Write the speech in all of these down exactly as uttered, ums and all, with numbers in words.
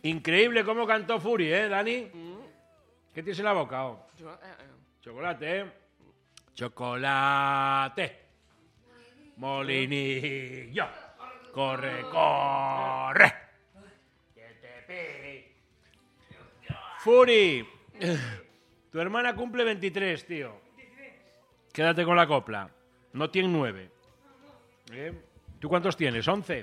Increíble cómo cantó Fury, ¿eh, Dani? Mm. ¿Qué tienes en la boca? Oh? Chocolate, ¿eh? Chocolate. Molinillo. Corre, corre. Que te pegue. Fury. Tu hermana cumple veintitrés, tío. Quédate con la copla. No tiene nueve. ¿Eh? ¿Tú cuántos tienes? ¿once?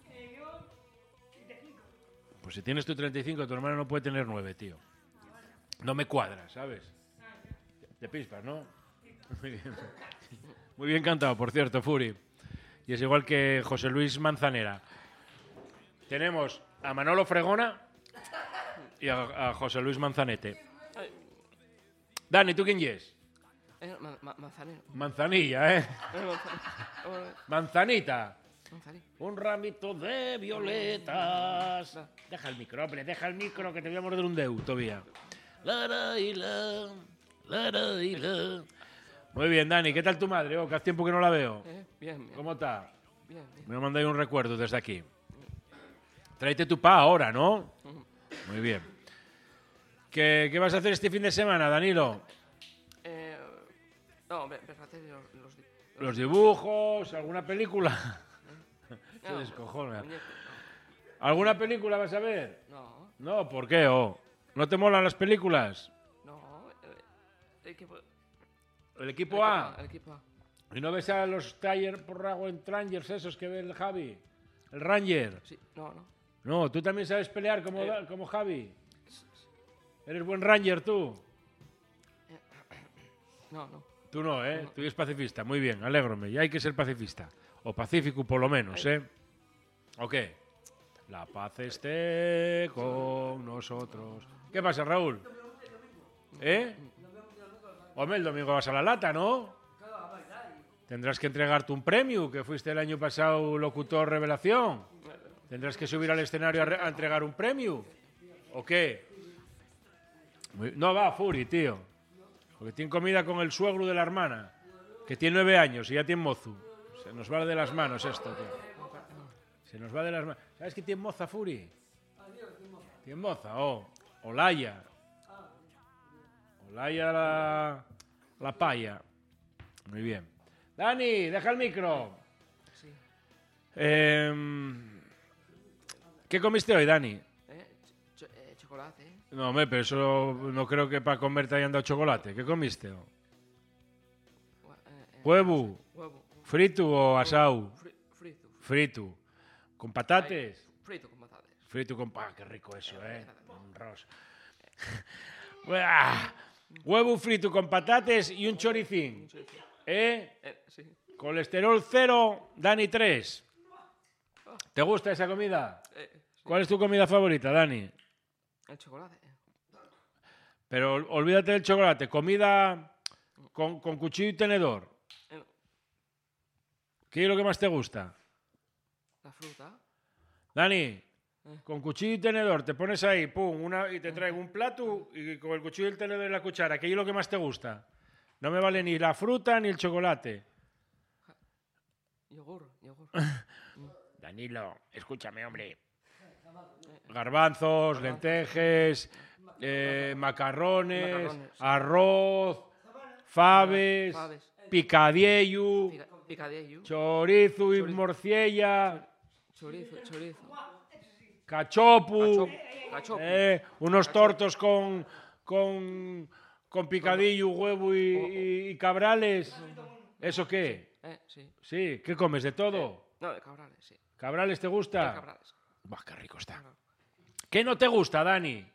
Pues si tienes tú treinta y cinco, tu hermana no puede tener nueve, tío. No me cuadra, ¿sabes? Te pispas, ¿no? Muy bien. Muy bien cantado, por cierto, Fury. Y es igual que José Luis Manzanera. Tenemos a Manolo Fregona y a, a José Luis Manzanete. Dani, ¿tú quién es? Eh, ma ma manzanero. Manzanilla, ¿eh? Eh, Manzanita. manzanito. Un ramito de violetas. Deja el micro, hombre, deja el micro que te voy a morder un dedo todavía. La, la, y la, la, la, y la. Muy bien, Dani, ¿qué tal tu madre? Oh, que hace tiempo que no la veo. Eh, bien, bien. ¿Cómo está? Bien, bien. Me mandáis un recuerdo desde aquí. Tráete tu pa ahora, ¿no? Muy bien. ¿Qué, ¿Qué vas a hacer este fin de semana, Danilo? Eh, no, me, me hacer los, los, di- ¿Los dibujos? ¿Alguna película? Se no, descojona. muñecos, ¿Alguna película vas a ver? no, No, ¿por qué? Oh? ¿No te molan las películas? no, no, el, el equipo, ¿El el equipo A? el equipo A. ¿Y no ves a los Tiger Porrago en Rangers esos que ve el Javi? ¿El Ranger? Sí, no, no. No, ¿tú también sabes pelear como, Eh. Da- como Javi? ¿Eres buen Ranger tú? No, no. Tú no, ¿eh? Tú eres pacifista. Muy bien, alégrome. Y hay que ser pacifista. O pacífico, por lo menos, ¿eh? ¿O qué? La paz esté con nosotros. ¿Qué pasa, Raúl? ¿Eh? Hombre, el domingo vas a la lata, ¿no? Tendrás que entregarte un premio, que fuiste el año pasado locutor revelación. Tendrás que subir al escenario a, re- a entregar un premio. ¿O qué? Muy- No va, Fury, tío. Porque tiene comida con el suegro de la hermana, que tiene nueve años y ya tiene mozu. Se nos va de las manos esto, tío. Se nos va de las manos. ¿Sabes qué tiene moza, Fury? Tiene moza, oh. Olaya. Olaya la, la paya. Muy bien. Dani, deja el micro. Sí. Em, ¿Qué comiste hoy, Dani? Eh, ch eh, chocolate. Eh. No, hombre, pero eso no creo que para comer te hayan dado chocolate. ¿Qué comiste? Gua- eh, eh, ¿Huevo? Huevo. ¿Frito o asado? Fri frito. Frito. ¿Con patates? Frito con patatas. Frito con... Ah, qué rico eso, ¿eh? Un ros. Buah. Huevo frito con patates y un choricín. Sí, sí. ¿Eh? Eh, sí. Colesterol cero, Dani tres. ¿Te gusta esa comida? Eh, sí. ¿Cuál es tu comida favorita, Dani? El chocolate. Eh. Pero ol- olvídate del chocolate. Comida con, con cuchillo y tenedor. Eh, ¿Qué es lo que más te gusta? la fruta. Dani, con cuchillo y tenedor te pones ahí, pum, una, y te traigo un plato y con el cuchillo y el tenedor y la cuchara. ¿Qué es lo que más te gusta? No me vale ni la fruta ni el chocolate. Yogur. Yogur. Danilo, escúchame, hombre. Garbanzos, lentejes, eh, macarrones, Macarrones, sí. arroz, faves, Faves. picadiello, Pica picadillo. chorizo y Chorizo. morcilla, Chorizo. Chorizo. cachopu, Cachopo. Cachopo. eh, unos tortos con, con, con picadillo, huevo y, y- y cabrales. ¿Eso qué? Eh, sí. Sí, ¿qué comes? ¿De todo? No, de cabrales, sí. ¿Cabrales te De gusta? cabrales. Buah, qué rico está. ¿Qué no te gusta, Dani?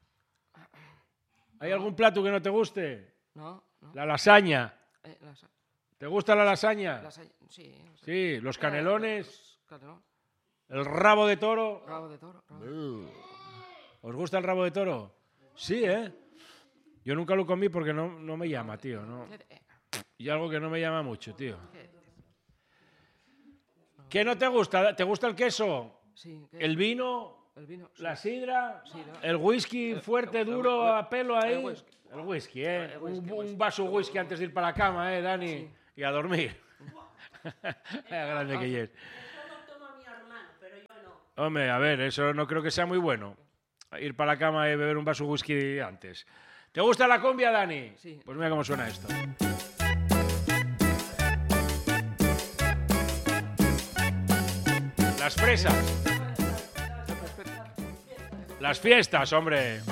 ¿Hay algún plato que no te guste? No, no. La lasaña. Eh, las, ¿Te gusta la lasaña? las, sí. las- Sí, los Eh, canelones, los canelón. el rabo de toro. Rabo de toro. Rabo de... ¿Os gusta el rabo de toro? Sí, ¿eh? Yo nunca lo comí porque no, no me llama, tío. ¿no? ¿Qué de- eh, Y algo que no me llama mucho, tío. qué de- ¿Qué no te gusta? ¿Te gusta el queso? Sí, ¿qué? ¿El vino? El vino. sí. ¿La sidra? Sidra. ¿El whisky fuerte, el- duro, el- a pelo ahí? el whisky. El whisky, ¿eh? El whisky, un, el un whisky. vaso whisky antes de ir para la cama, ¿eh, Dani? Sí. Y a dormir. Vaya grande que es. Eso lo toma mi hermano, pero yo no. Hombre, a ver, eso no creo que sea muy bueno. ir para la cama y beber un vaso de whisky antes. ¿Te gusta la cumbia, Dani? Sí. Pues mira cómo suena esto. Las fresas. Las fiestas, hombre.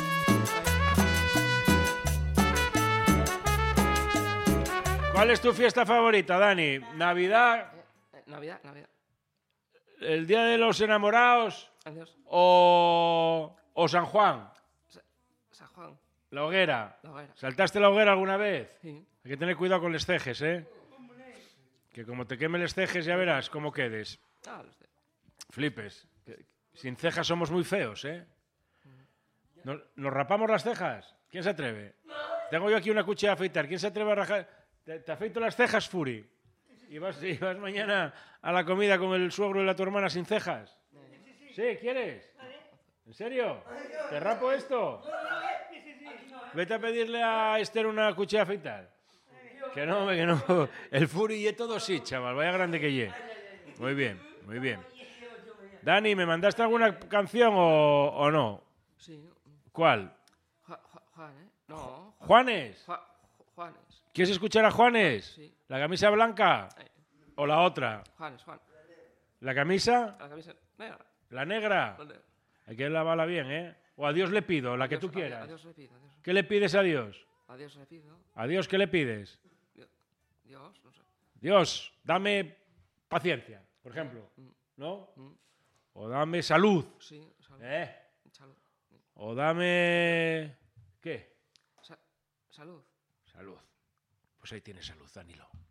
¿Cuál es tu fiesta favorita, Dani? ¿Navidad? Eh, eh, Navidad, Navidad. ¿El Día de los Enamorados? Adiós. ¿O, o San Juan? Sa- San Juan. La hoguera. La hoguera. ¿Saltaste la hoguera alguna vez? Sí. Hay que tener cuidado con los cejes, ¿eh? Que como te quemen los cejes ya verás cómo quedes. Ah, los de... Flipes. Que sin cejas somos muy feos, ¿eh? ¿Nos, nos rapamos las cejas? ¿Quién se atreve? Tengo yo aquí una cuchilla de afeitar. ¿Quién se atreve a rajar? Te, te afeito las cejas, Furi. ¿Y vas, y vas mañana a la comida con el suegro de la tu hermana sin cejas? ¿Sí? ¿Quieres? ¿En serio? ¿Te rapo esto? Vete a pedirle a Esther una cuchilla de afeitar. Que no, que no. El Furi y todo sí, chaval. Vaya grande que ye. Muy bien, muy bien. Dani, ¿me mandaste alguna canción o, o no? Sí. ¿Cuál? Ju- Ju- Juan, ¿eh? No. Juan. ¿Juanes? Ju- Ju- Juanes. ¿Quieres escuchar a Juanes? Sí. ¿La camisa blanca Ahí. o la otra? Juanes, Juan. ¿La camisa? La camisa negra. ¿La negra? ¿Dónde? Hay que lavarla bien, ¿eh? O a Dios le pido, la que Adiós, tú adiós, quieras. Adiós le pido, adiós. ¿Qué le pides a Dios? Adiós le pido. ¿A Dios qué le pides? Dios, no sé. Dios, dame paciencia, por ejemplo, ¿no? O dame salud, Sí, salud. ¿eh? Salud. O dame... ¿Qué? Sa- salud. Salud. Pues ahí tienes salud, Danilo.